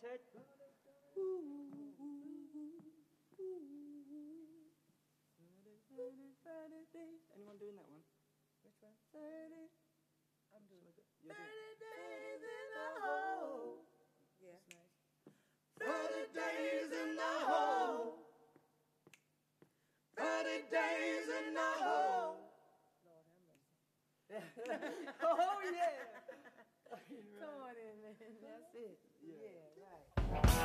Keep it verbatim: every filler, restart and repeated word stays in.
Ted. Anyone doing that one? Which one? thirty. I'm doing it. You're doing thirty days in the hole. Yeah. That's nice. thirty days in the hole. thirty days in the hole. Lord have mercy. Oh, yeah. Come on in, man. That's it. Yeah. Yeah, right.